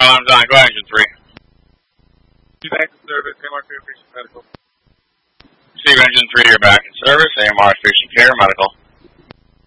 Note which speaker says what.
Speaker 1: I'm done. Go ahead, engine 3.
Speaker 2: Back to service, MR2, medical.
Speaker 1: Steve, engine 3, you're back.